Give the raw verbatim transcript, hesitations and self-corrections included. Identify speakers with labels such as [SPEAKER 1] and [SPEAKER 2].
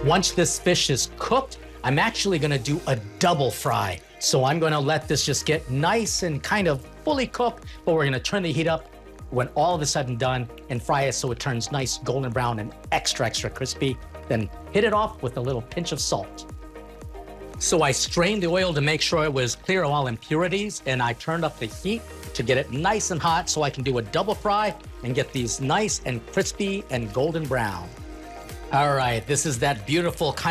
[SPEAKER 1] Once this fish is cooked, I'm actually gonna do a double fry. So I'm gonna let this just get nice and kind of fully cooked, but we're gonna turn the heat up when all of a sudden done and fry it so it turns nice golden brown and extra, extra crispy. Then hit it off with a little pinch of salt. So I strained the oil to make sure it was clear of all impurities, and I turned up the heat to get it nice and hot so I can do a double fry and get these nice and crispy and golden brown. All right, this is that beautiful kind